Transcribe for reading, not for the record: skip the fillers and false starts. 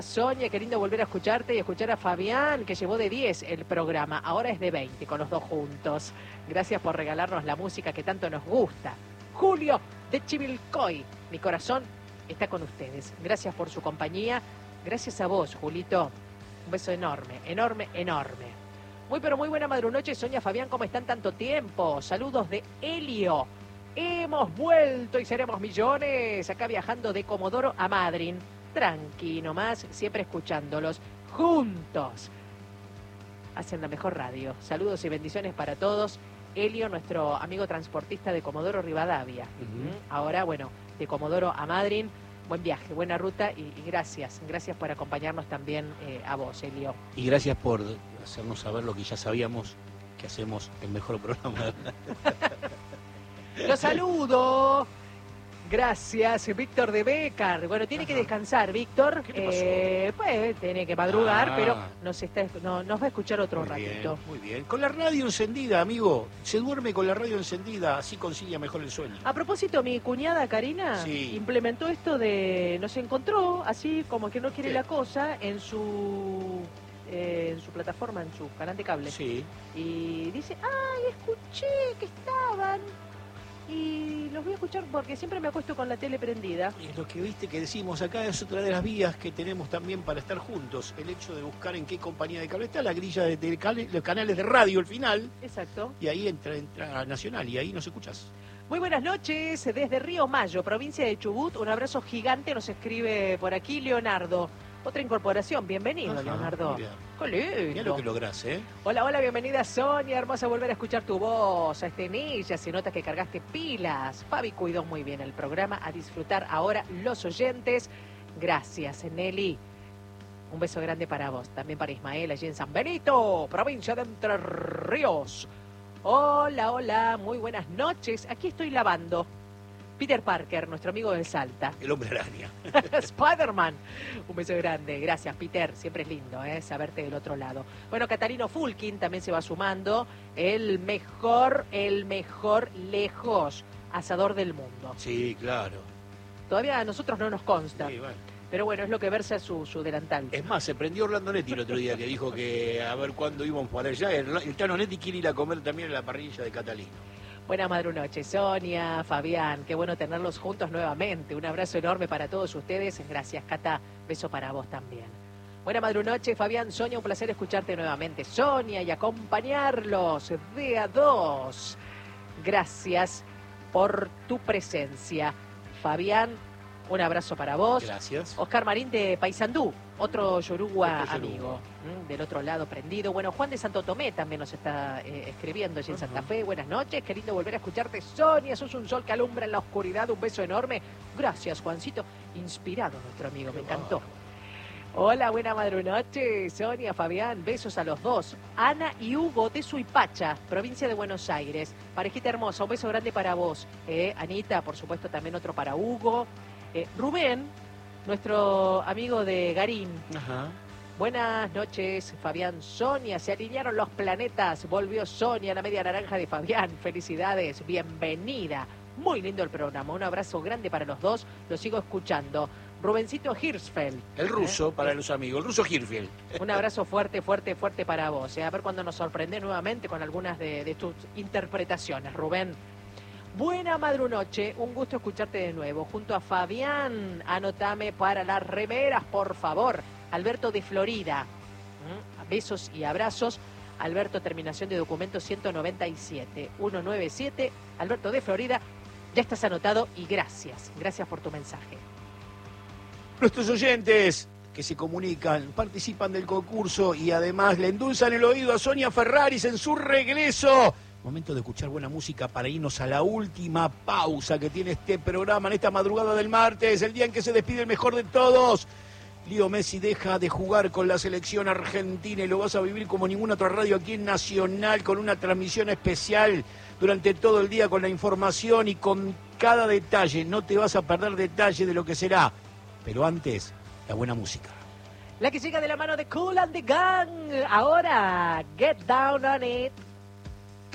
Sonia, qué lindo volver a escucharte y escuchar a Fabián, que llevó de 10 el programa. Ahora es de 20 con los dos juntos. Gracias por regalarnos la música que tanto nos gusta. Julio de Chivilcoy, mi corazón está con ustedes. Gracias por su compañía. Gracias a vos, Julito. Un beso enorme, enorme, enorme. Muy pero muy buena madrunoche, Sonia, Fabián, ¿cómo están tanto tiempo? Saludos de Helio. Hemos vuelto y seremos millones. Acá viajando de Comodoro a Madryn. Tranqui nomás, siempre escuchándolos juntos. Hacen la mejor radio. Saludos y bendiciones para todos. Helio, nuestro amigo transportista de Comodoro Rivadavia. Ahora, bueno, de Comodoro a Madryn. Buen viaje, buena ruta y gracias. Gracias por acompañarnos también a vos, Helio. Y gracias por hacernos saber lo que ya sabíamos, que hacemos el mejor programa. ¡Los saludo! Gracias, Víctor de Bécar. Bueno, tiene que descansar, Víctor. ¿Qué te pasó? Pues tiene que madrugar, pero nos va a escuchar otro ratito. Muy bien. Con la radio encendida, amigo. Se duerme con la radio encendida, así concilia mejor el sueño. A propósito, mi cuñada Karina implementó esto de... Nos encontró, así como que no quiere la cosa, en su plataforma, en su canal de cable. Sí. Y dice, ay, escuché que estaban... Y los voy a escuchar porque siempre me acuesto con la tele prendida. Y lo que viste que decimos acá es otra de las vías que tenemos también para estar juntos. El hecho de buscar en qué compañía de cable está, la grilla de los canales de radio al final. Exacto. Y ahí entra Nacional y ahí nos escuchás. Muy buenas noches, desde Río Mayo, provincia de Chubut. Un abrazo gigante, nos escribe por aquí Leonardo. Otra incorporación, bienvenido, Leonardo. Qué lindo. Mirá lo que lográs, ¿eh? Hola, hola, bienvenida Sonia, hermosa volver a escuchar tu voz. A Estenilla, se nota que cargaste pilas. Fabi cuidó muy bien el programa, a disfrutar ahora los oyentes. Gracias, Nelly. Un beso grande para vos, también para Ismael, allí en San Benito, provincia de Entre Ríos. Hola, hola, muy buenas noches. Aquí estoy lavando. Peter Parker, nuestro amigo del Salta. El hombre araña. Spider-Man. Un beso grande. Gracias, Peter. Siempre es lindo, saberte del otro lado. Bueno, Catarino Fulkin también se va sumando. El mejor lejos asador del mundo. Sí, claro. Todavía a nosotros no nos consta. Sí, bueno. Pero bueno, es lo que versa su delantal. Es más, se prendió Orlando Netti el otro día, que dijo que a ver cuándo íbamos para allá. El Tano Netti quiere ir a comer también en la parrilla de Catalino. Buena madrunoche, Sonia, Fabián, qué bueno tenerlos juntos nuevamente. Un abrazo enorme para todos ustedes. Gracias, Cata. Beso para vos también. Buena madrunoche, Fabián, Sonia, un placer escucharte nuevamente, Sonia, y acompañarlos de a dos. Gracias por tu presencia. Fabián, un abrazo para vos. Gracias. Oscar Marín de Paysandú, otro yoruba amigo, del otro lado prendido. Bueno, Juan de Santo Tomé también nos está escribiendo allí en Santa Fe. Buenas noches, qué lindo volver a escucharte, Sonia. Sos un sol que alumbra en la oscuridad. Un beso enorme. Gracias, Juancito. Inspirado nuestro amigo, me encantó. Hola, buena madrunoche, Sonia, Fabián. Besos a los dos. Ana y Hugo de Suipacha, provincia de Buenos Aires. Parejita hermosa, un beso grande para vos. Anita, por supuesto, también otro para Hugo. Rubén, nuestro amigo de Garín. Buenas noches, Fabián, Sonia. Se alinearon los planetas. Volvió Sonia, la media naranja de Fabián. Felicidades, bienvenida. Muy lindo el programa. Un abrazo grande para los dos. Lo sigo escuchando. Rubencito Hirschfeld. El ruso, para los amigos. El ruso Hirschfeld. Un abrazo fuerte, fuerte, fuerte para vos. A ver cuándo nos sorprende nuevamente con algunas de tus interpretaciones, Rubén. Buena madrunoche, un gusto escucharte de nuevo. Junto a Fabián, anotame para las remeras, por favor. Alberto de Florida. Besos y abrazos. Alberto, terminación de documento 197. Alberto de Florida, ya estás anotado y gracias. Gracias por tu mensaje. Nuestros oyentes que se comunican, participan del concurso y además le endulzan el oído a Sonia Ferraris en su regreso. Momento de escuchar buena música para irnos a la última pausa que tiene este programa en esta madrugada del martes, el día en que se despide el mejor de todos. Leo Messi deja de jugar con la selección argentina y lo vas a vivir como ninguna otra radio aquí en Nacional, con una transmisión especial durante todo el día con la información y con cada detalle. No te vas a perder detalle de lo que será. Pero antes, la buena música. La que llega de la mano de Kool and the Gang. Ahora, Get Down on It.